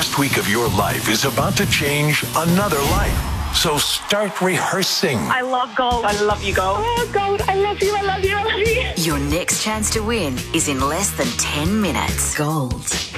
best week of your life is about to change another life. So start rehearsing. I love gold. I love you, gold. Oh, gold. I love you. I love you. I love you. Your next chance to win is in less than 10 minutes. Gold.